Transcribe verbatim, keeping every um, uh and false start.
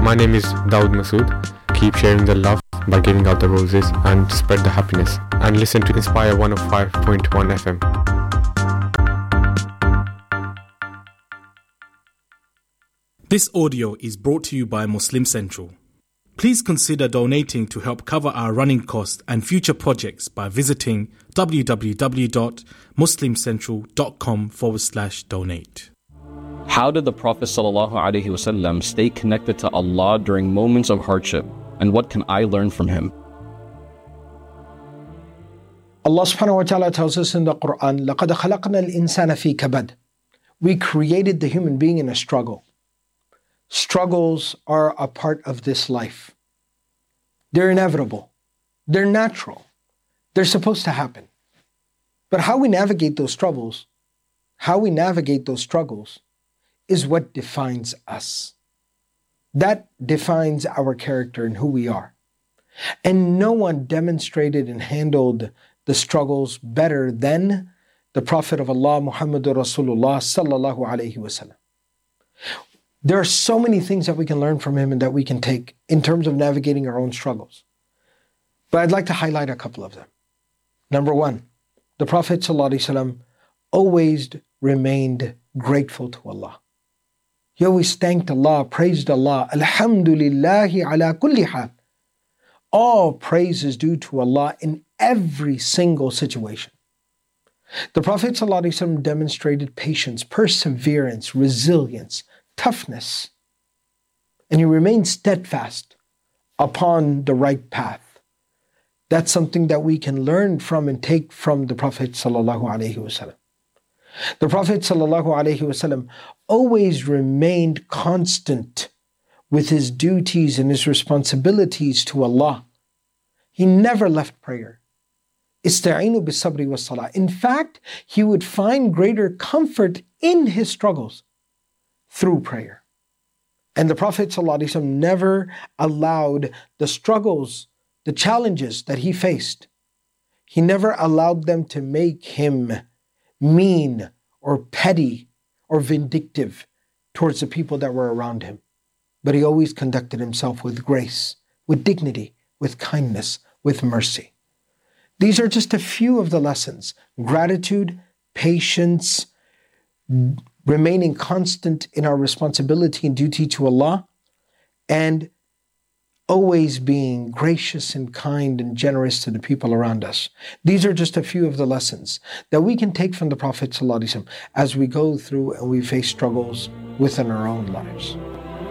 My name is Dawood Masood. Keep sharing the love by giving out the roses and spread the happiness. And listen to Inspire one oh five point one F M. This audio is brought to you by Muslim Central. Please consider donating to help cover our running costs and future projects by visiting www.muslimcentral.com forward slash donate. How did the Prophet ﷺ stay connected to Allah during moments of hardship, and what can I learn from him? Allah subhanahu wa ta'ala tells us in the Quran, لَقَدْ خَلَقْنَا الْإِنسَانَ فِي كَبَدٍ. We created the human being in a struggle. Struggles are a part of this life. They're inevitable. They're natural. They're supposed to happen. But how we navigate those struggles, how we navigate those struggles is what defines us. That defines our character and who we are. And no one demonstrated and handled the struggles better than the Prophet of Allah, Muhammadur Rasulullah sallallahu alayhi wa sallam. There are so many things that we can learn from him and that we can take in terms of navigating our own struggles. But I'd like to highlight a couple of them. Number one, the Prophet ﷺ always remained grateful to Allah. He always thanked Allah, praised Allah. Alhamdulillahi ala kulli hal. All praise is due to Allah in every single situation. The Prophet ﷺ demonstrated patience, perseverance, resilience, toughness, and he remained steadfast upon the right path. That's something that we can learn from and take from the Prophet sallallahu alaihi wasallam. The Prophet sallallahu alaihi wasallam always remained constant with his duties and his responsibilities to Allah. He never left prayer. Ista'inu bis-sabri was-salah. In fact, he would find greater comfort in his struggles through prayer. And the Prophet ﷺ never allowed the struggles, the challenges that he faced, he never allowed them to make him mean or petty or vindictive towards the people that were around him. But he always conducted himself with grace, with dignity, with kindness, with mercy. These are just a few of the lessons: gratitude, patience, remaining constant in our responsibility and duty to Allah, and always being gracious and kind and generous to the people around us. These are just a few of the lessons that we can take from the Prophet ﷺ as we go through and we face struggles within our own lives.